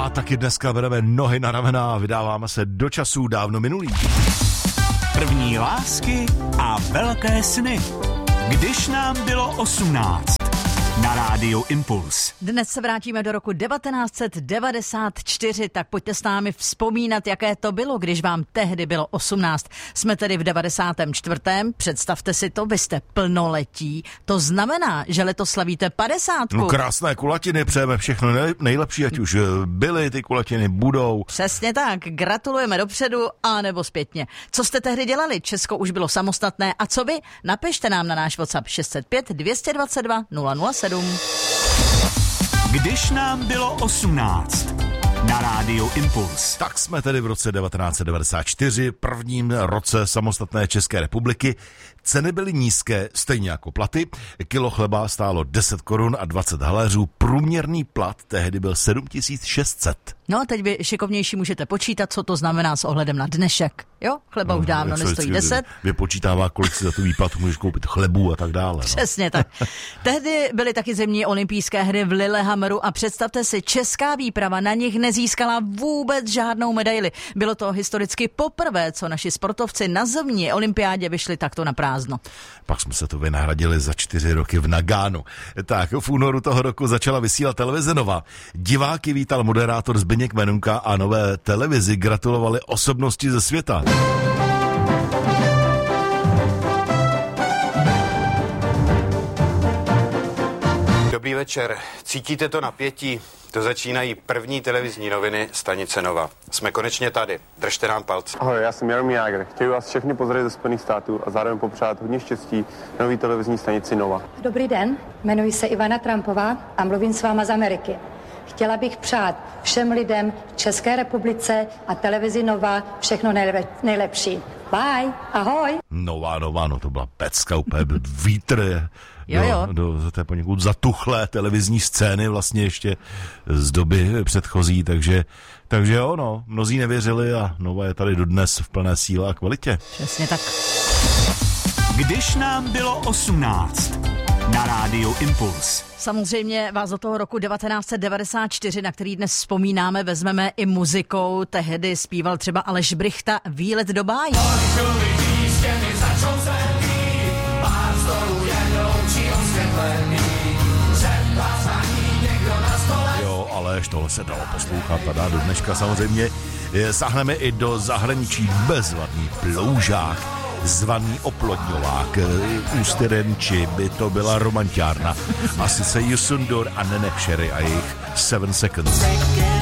A taky dneska bereme nohy na ramena a vydáváme se do časů dávno minulých. První lásky a velké sny. Když nám bylo 18. Na rádiu Impuls. Dnes se vrátíme do roku 1994, tak pojďte s námi vzpomínat, jaké to bylo, když vám tehdy bylo 18. Jsme tedy v 94. Představte si to, vy jste plnoletí. To znamená, že letos slavíte 50. No krásné kulatiny, přejeme všechno nejlepší, ať už byly ty kulatiny, budou. Přesně tak, gratulujeme dopředu a nebo zpětně. Co jste tehdy dělali? Česko už bylo samostatné a co vy? Napište nám na náš WhatsApp 605 222 007. Když nám bylo 18. Na rádiu Impuls. Tak jsme tedy v roce 1994, prvním roce samostatné České republiky. Ceny byly nízké, stejně jako platy. Kilo chleba stálo 10 korun a 20 haléřů. Průměrný plat tehdy byl 7600. No a teď vy šikovnější můžete počítat, co to znamená s ohledem na dnešek. Jo, chleba už dávno nestojí 10. Vypočítává, kolik si za tu výplatu můžeš koupit chlebu a tak dále. No. Přesně tak. Tehdy byly taky zimní olympijské hry v Lillehammeru a představte si, česká výprava na nich nezískala vůbec žádnou medaili. Bylo to historicky poprvé, co naši sportovci na zimní olympiádě vyšli takto na prázdno. Pak jsme se to vynahradili za 4 roky v Nagánu. Tak v únoru toho roku začala vysílat televize Nova. Diváky vítal moderátor Zbyněk Menunka a nové televizi gratulovali osobnosti ze světa. Dobrý večer. Cítíte to napětí? To začínají první televizní noviny stanice Nova. Jsme konečně tady. Držte nám palce. Ahoj, já jsem Jaromír Jágr. Chtěju vás všechny pozdravit ze Spojených států a zároveň popřát hodně štěstí na nový televizní stanici Nova. Dobrý den, jmenuji se Ivana Trampová a mluvím s váma z Ameriky. Chtěla bych přát všem lidem v České republice a televizi Nova všechno nejlepší. Bye, ahoj. Nova, no to byla pecka, úplně vítr do té poněkud zatuchlé televizní scény, vlastně ještě z doby předchozí, takže jo, no, mnozí nevěřili a Nova je tady dodnes v plné síle a kvalitě. Přesně tak. Když nám bylo 18. Na rádiu Impuls. Samozřejmě vás do toho roku 1994, na který dnes vzpomínáme, vezmeme i muzikou. Tehdy zpíval třeba Aleš Brychta Výlet do bájí. Jo, Aleš, tohle se dalo poslouchat a dá do dneška samozřejmě. Sáhneme i do zahraničí. Bezvadný ploužák zvaný Oplodňovák, Ústy Renči, by to byla romantiárna. A sice Yusundur a Neneh Sherry a jejich 7 Seconds.